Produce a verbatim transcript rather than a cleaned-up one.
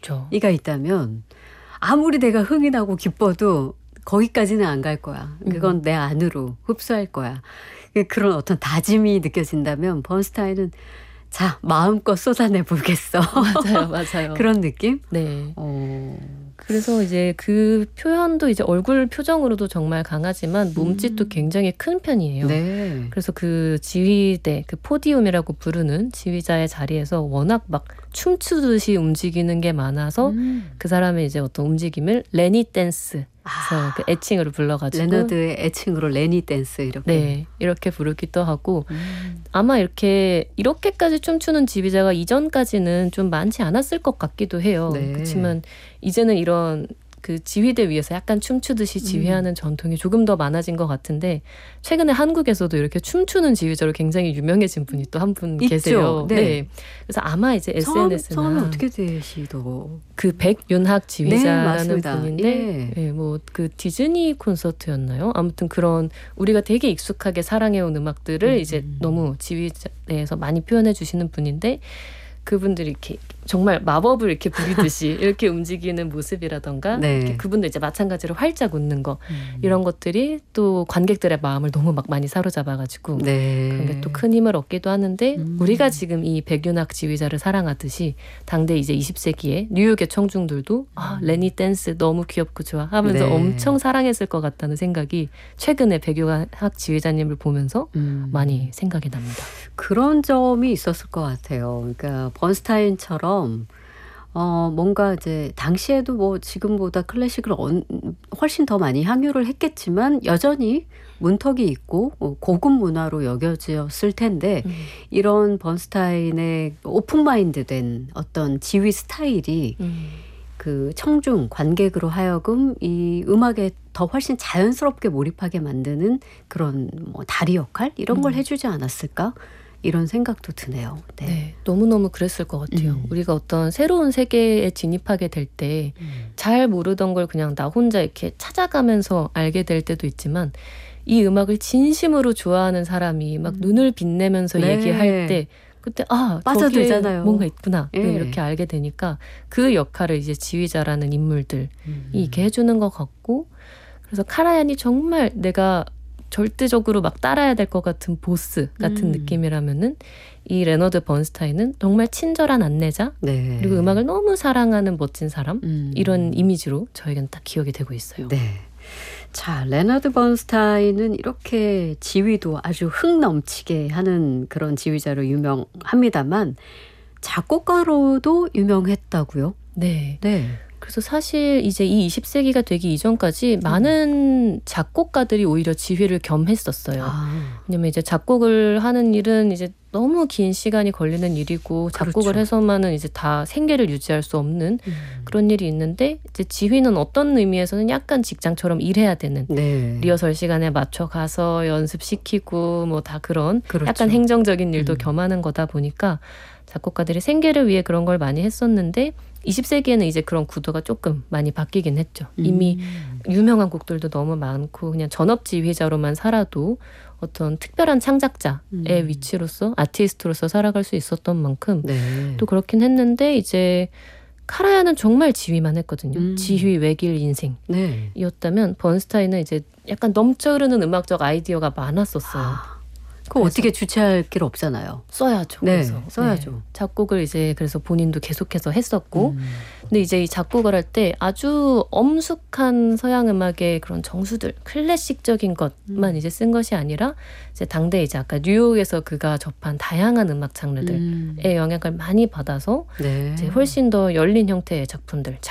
그쵸. 이가 있다면 아무리 내가 흥이 나고 기뻐도 거기까지는 안 갈 거야. 그건 음. 내 안으로 흡수할 거야. 그런 어떤 다짐이 느껴진다면 번스타인은 자 마음껏 쏟아내 보겠어. 맞아요, 맞아요. 그런 느낌? 네. 어. 그래서 이제 그 표현도 이제 얼굴 표정으로도 정말 강하지만 몸짓도 음. 굉장히 큰 편이에요. 네. 그래서 그 지휘대, 그 포디움이라고 부르는 지휘자의 자리에서 워낙 막 춤추듯이 움직이는 게 많아서 음. 그 사람의 이제 어떤 움직임을 레니 댄스, 그래서 아. 그 애칭으로 불러가지고 레너드의 애칭으로 레니 댄스 이렇게. 네, 이렇게 부르기도 하고 음. 아마 이렇게 이렇게까지 춤추는 지휘자가 이전까지는 좀 많지 않았을 것 같기도 해요. 네. 그렇지만 이제는 이런 그 지휘대 위에서 약간 춤추듯이 지휘하는 음. 전통이 조금 더 많아진 것 같은데 최근에 한국에서도 이렇게 춤추는 지휘자로 굉장히 유명해진 분이 또 한 분 계세요. 네. 네. 그래서 아마 이제 에스엔에스나 성함이 어떻게 되시더? 그 백윤학 지휘자라는 네, 분인데 예. 네, 뭐 그 디즈니 콘서트였나요? 아무튼 그런 우리가 되게 익숙하게 사랑해온 음악들을 음. 이제 너무 지휘자에서 많이 표현해 주시는 분인데 그분들이 이렇게 정말 마법을 이렇게 부리듯이 이렇게 움직이는 모습이라던가 네. 이렇게 그분들 이제 마찬가지로 활짝 웃는 거 음. 이런 것들이 또 관객들의 마음을 너무 막 많이 사로잡아가지고 네. 그런 게 또 큰 힘을 얻기도 하는데 음. 우리가 지금 이 백윤학 지휘자를 사랑하듯이 당대 이제 이십 세기에 뉴욕의 청중들도 아, 레니 댄스 너무 귀엽고 좋아 하면서 네. 엄청 사랑했을 것 같다는 생각이 최근에 백윤학 지휘자님을 보면서 음. 많이 생각이 납니다. 그런 점이 있었을 것 같아요. 그러니까 번스타인처럼 어 뭔가 이제 당시에도 뭐 지금보다 클래식을 언 훨씬 더 많이 향유를 했겠지만 여전히 문턱이 있고 어 고급 문화로 여겨졌을 텐데 음. 이런 번스타인의 오픈 마인드된 어떤 지휘 스타일이 음. 그 청중 관객으로 하여금 이 음악에 더 훨씬 자연스럽게 몰입하게 만드는 그런 뭐 다리 역할 이런 걸 음. 해주지 않았을까? 이런 생각도 드네요. 네. 네, 너무너무 그랬을 것 같아요. 음. 우리가 어떤 새로운 세계에 진입하게 될 때 잘 음. 모르던 걸 그냥 나 혼자 이렇게 찾아가면서 알게 될 때도 있지만 이 음악을 진심으로 좋아하는 사람이 막 음. 눈을 빛내면서 네. 얘기할 때 그때 아, 빠져들잖아요. 저게 뭔가 있구나. 예. 네, 이렇게 알게 되니까 그 역할을 이제 지휘자라는 인물들이 음. 이렇게 해주는 것 같고 그래서 카라얀이 정말 내가 절대적으로 막 따라야 될 것 같은 보스 같은 음. 느낌이라면은 이 레너드 번스타인은 정말 친절한 안내자 네. 그리고 음악을 너무 사랑하는 멋진 사람 음. 이런 이미지로 저에겐 딱 기억이 되고 있어요. 네. 자, 레너드 번스타인은 이렇게 지휘도 아주 흥 넘치게 하는 그런 지휘자로 유명합니다만 작곡가로도 유명했다고요? 네. 네. 그래서 사실 이제 이 이십 세기가 되기 이전까지 많은 작곡가들이 오히려 지휘를 겸했었어요. 아. 왜냐면 이제 작곡을 하는 일은 이제 너무 긴 시간이 걸리는 일이고 작곡을 그렇죠. 해서만은 이제 다 생계를 유지할 수 없는 음. 그런 일이 있는데 이제 지휘는 어떤 의미에서는 약간 직장처럼 일해야 되는 네. 리허설 시간에 맞춰 가서 연습시키고 뭐 다 그런 그렇죠. 약간 행정적인 일도 음. 겸하는 거다 보니까 작곡가들이 생계를 위해 그런 걸 많이 했었는데 이십 세기에는 이제 그런 구도가 조금 많이 바뀌긴 했죠. 이미 음. 유명한 곡들도 너무 많고 그냥 전업 지휘자로만 살아도 어떤 특별한 창작자의 음. 위치로서 아티스트로서 살아갈 수 있었던 만큼 네. 또 그렇긴 했는데 이제 카라얀은 정말 지휘만 했거든요. 음. 지휘 외길 네. 인생이었다면 번스타인은 이제 약간 넘쳐 흐르는 음악적 아이디어가 많았었어요. 아. 그거 그래서- 어떻게 주체할 길 없잖아요. 써야죠. 네, 그래서 써야죠. 네. 작곡을 이제 그래서 본인도 계속해서 했었고, 음. 근데 이제 이 작곡을 할 때 아주 엄숙한 서양 음악의 그런 정수들, 클래식적인 것만 음. 이제 쓴 것이 아니라 이제 당대 이제 아까 뉴욕에서 그가 접한 다양한 음악 장르들의 음. 영향을 많이 받아서 네. 이제 훨씬 더 열린 형태의 작품들.